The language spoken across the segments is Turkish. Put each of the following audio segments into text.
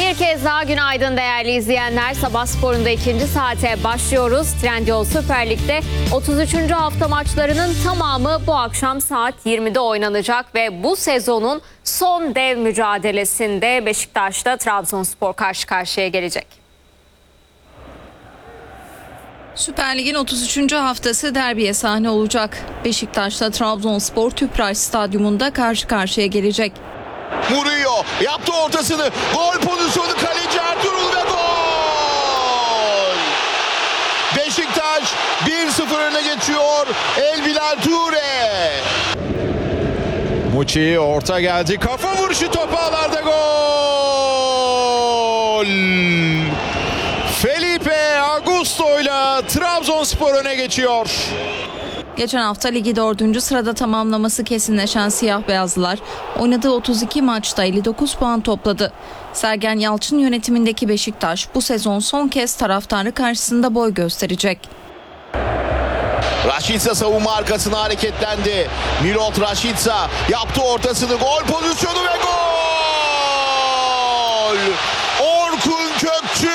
Bir kez daha günaydın değerli izleyenler. Sabah sporunda ikinci saate başlıyoruz. Trendyol Süper Lig'de 33. hafta maçlarının tamamı bu akşam saat 20'de oynanacak ve bu sezonun son dev mücadelesinde Beşiktaş'ta Trabzonspor karşı karşıya gelecek. Süper Lig'in 33. haftası derbiye sahne olacak. Beşiktaş'ta Trabzonspor Tüpraş Stadyumunda karşı karşıya gelecek. Murillo yaptı ortasını. Gol pozisyonu, kaleci Ertuğrul ve gol! Beşiktaş 1-0 öne geçiyor. El Bilal Toure. Muçi orta geldi. Kafa vuruşu, top ağlarda, gol! Felipe Augusto'yla Trabzonspor öne geçiyor. Geçen hafta ligi 4. sırada tamamlaması kesinleşen siyah beyazlılar oynadığı 32 maçta 59 puan topladı. Sergen Yalçın yönetimindeki Beşiktaş bu sezon son kez taraftarı karşısında boy gösterecek. Rashica savunma arkasına hareketlendi. Milot Rashica yaptı ortasını. Gol pozisyonu ve gol! Orkun Kökçü!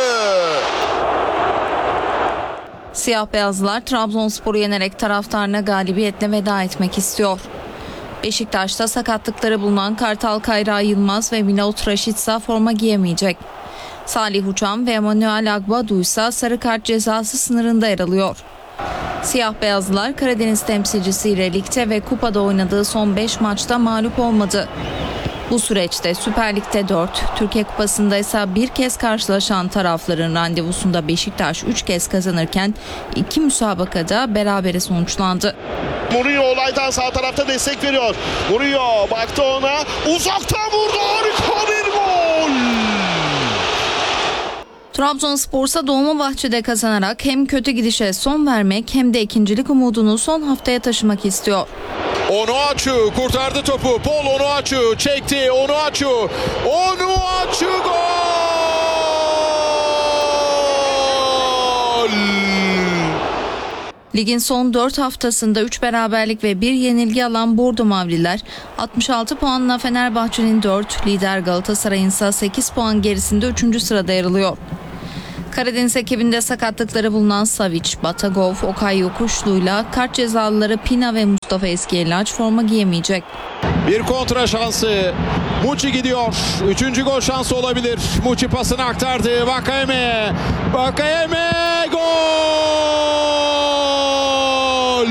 Siyah beyazlılar Trabzonspor'u yenerek taraftarına galibiyetle veda etmek istiyor. Beşiktaş'ta sakatlıkları bulunan Kartal Kayra Yılmaz ve Milot Rashica forma giyemeyecek. Salih Uçan ve Emanuel Agbadu ise sarı kart cezası sınırında yer alıyor. Siyah beyazlılar Karadeniz temsilcisiyle ligde ve kupada oynadığı son 5 maçta mağlup olmadı. Bu süreçte Süper Lig'de 4, Türkiye Kupası'nda ise bir kez karşılaşan tarafların randevusunda Beşiktaş 3 kez kazanırken 2 müsabakada berabere sonuçlandı. Murillo olaydan sağ tarafta destek veriyor. Murillo baktı ona, uzaktan vurdu, harika bir gol! Trabzonspor ise Dolmabahçe'de kazanarak hem kötü gidişe son vermek hem de ikincilik umudunu son haftaya taşımak istiyor. Onuachu kurtardı topu. Paul Onuachu çekti. Onuachu gol! Ligin son 4 haftasında 3 beraberlik ve 1 yenilgi alan Bordo Mavililer 66 puanla Fenerbahçe'nin 4, lider Galatasaray'ın ise 8 puan gerisinde 3. sırada yer alıyor. Karadeniz ekibinde sakatlıkları bulunan Savic, Batagov, Okay Yokuşlu'yla kart cezalıları Pina ve Mustafa Eskiyelaç forma giyemeyecek. Bir kontra şansı. Muçi gidiyor. 3. gol şansı olabilir. Muçi pasını aktardı. Vakayeme gol!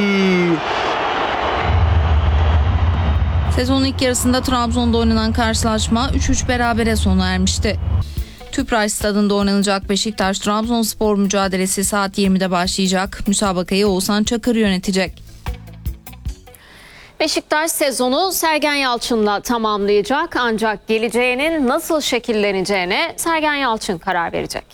Sezonun ilk yarısında Trabzon'da oynanan karşılaşma 3-3 berabere sona ermişti. Tüpraş Stadı'nda oynanacak Beşiktaş-Trabzonspor mücadelesi saat 20'de başlayacak. Müsabakayı Oğuzhan Çakır yönetecek. Beşiktaş sezonu Sergen Yalçın'la tamamlayacak ancak geleceğinin nasıl şekilleneceğine Sergen Yalçın karar verecek.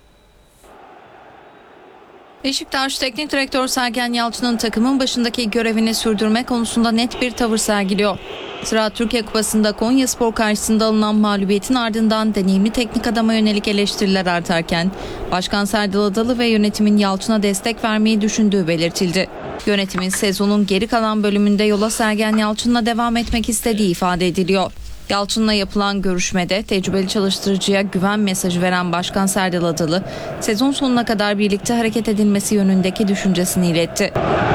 Beşiktaş Teknik Direktör Sergen Yalçın'ın takımın başındaki görevini sürdürme konusunda net bir tavır sergiliyor. Sıra Türkiye Kupası'nda Konyaspor karşısında alınan mağlubiyetin ardından deneyimli teknik adama yönelik eleştiriler artarken Başkan Serdal Adalı ve yönetimin Yalçın'a destek vermeyi düşündüğü belirtildi. Yönetimin sezonun geri kalan bölümünde yola Sergen Yalçın'la devam etmek istediği ifade ediliyor. Yalçın'la yapılan görüşmede tecrübeli çalıştırıcıya güven mesajı veren Başkan Serdal Adalı, sezon sonuna kadar birlikte hareket edilmesi yönündeki düşüncesini iletti.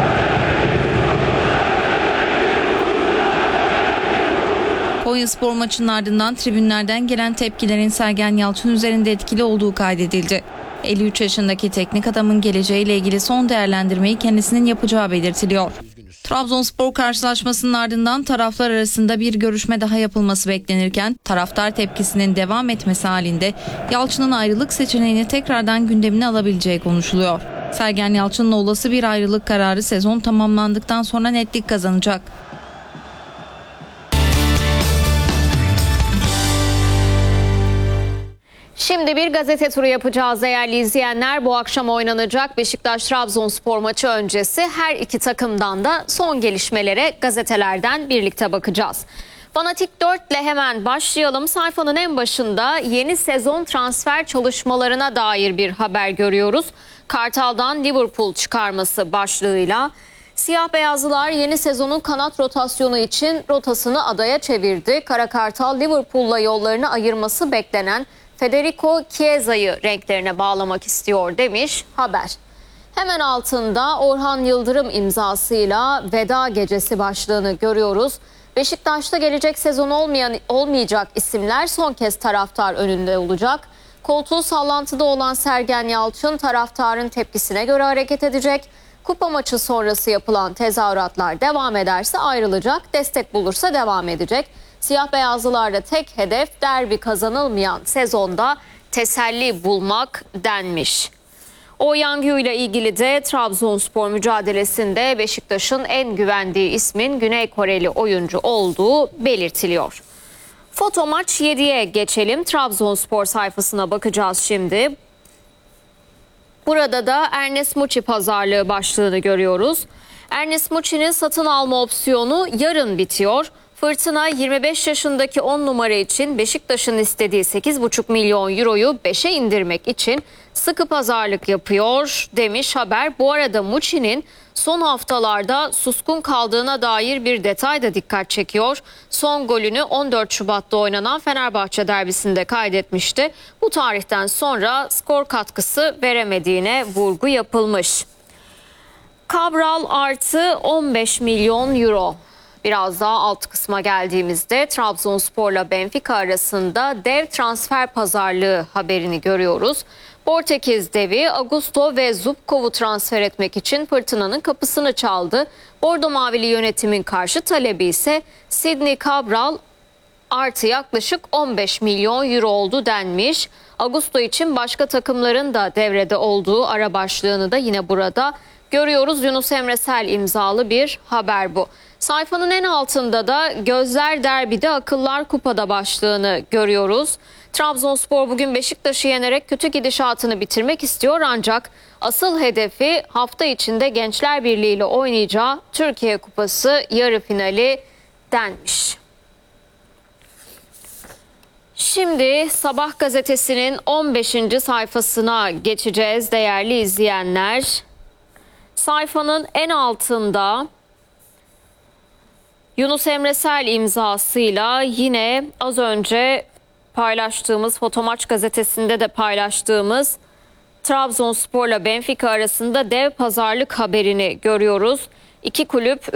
Konyaspor maçının ardından tribünlerden gelen tepkilerin Sergen Yalçın üzerinde etkili olduğu kaydedildi. 53 yaşındaki teknik adamın geleceğiyle ilgili son değerlendirmeyi kendisinin yapacağı belirtiliyor. Trabzonspor karşılaşmasının ardından taraflar arasında bir görüşme daha yapılması beklenirken taraftar tepkisinin devam etmesi halinde Yalçın'ın ayrılık seçeneğini tekrardan gündemine alabileceği konuşuluyor. Sergen Yalçın'la olası bir ayrılık kararı sezon tamamlandıktan sonra netlik kazanacak. Şimdi bir gazete turu yapacağız değerli izleyenler. Bu akşam oynanacak Beşiktaş-Trabzonspor maçı öncesi her iki takımdan da son gelişmelere gazetelerden birlikte bakacağız. Fanatik 4 ile hemen başlayalım. Sayfanın en başında yeni sezon transfer çalışmalarına dair bir haber görüyoruz. Kartal'dan Liverpool çıkarması başlığıyla Siyah beyazlılar yeni sezonun kanat rotasyonu için rotasını adaya çevirdi. Kara Kartal Liverpool'la yollarını ayırması beklenen Federico Chiesa'yı renklerine bağlamak istiyor demiş haber. Hemen altında Orhan Yıldırım imzasıyla veda gecesi başlığını görüyoruz. Beşiktaş'ta gelecek sezon olmayacak isimler son kez taraftar önünde olacak. Koltuğu sallantıda olan Sergen Yalçın taraftarın tepkisine göre hareket edecek. Kupa maçı sonrası yapılan tezahüratlar devam ederse ayrılacak, destek bulursa devam edecek. Siyah beyazlılarda tek hedef derbi kazanılmayan sezonda teselli bulmak denmiş. Oyangyu ile ilgili de Trabzonspor mücadelesinde Beşiktaş'ın en güvendiği ismin Güney Koreli oyuncu olduğu belirtiliyor. Foto maç 7'ye geçelim. Trabzonspor sayfasına bakacağız şimdi. Burada da Ernest Muçi pazarlığı başlığını görüyoruz. Ernest Muçi'nin satın alma opsiyonu yarın bitiyor. Fırtına 25 yaşındaki 10 numara için Beşiktaş'ın istediği 8,5 milyon euroyu 5'e indirmek için sıkı pazarlık yapıyor demiş haber. Bu arada Muçi'nin son haftalarda suskun kaldığına dair bir detay da dikkat çekiyor. Son golünü 14 Şubat'ta oynanan Fenerbahçe derbisinde kaydetmişti. Bu tarihten sonra skor katkısı veremediğine vurgu yapılmış. Cabral artı 15 milyon euro. Biraz daha alt kısma geldiğimizde Trabzonspor'la Benfica arasında dev transfer pazarlığı haberini görüyoruz. Portekiz devi Augusto ve Zubkov'u transfer etmek için Fırtına'nın kapısını çaldı. Bordo Mavili yönetimin karşı talebi ise Sidney Cabral artı yaklaşık 15 milyon euro oldu denmiş. Augusto için başka takımların da devrede olduğu ara başlığını da yine burada görüyoruz. Yunus Emre Sel imzalı bir haber bu. Sayfanın en altında da gözler derbide, akıllar kupada başlığını görüyoruz. Trabzonspor bugün Beşiktaş'ı yenerek kötü gidişatını bitirmek istiyor ancak asıl hedefi hafta içinde Gençler Birliği ile oynayacağı Türkiye Kupası yarı finali denmiş. Şimdi Sabah gazetesinin 15. sayfasına geçeceğiz değerli izleyenler. Sayfanın en altında Yunus Emre Sel imzasıyla yine az önce paylaştığımız Fotomaç gazetesinde de paylaştığımız Trabzonspor'la Benfica arasında dev pazarlık haberini görüyoruz. İki kulüp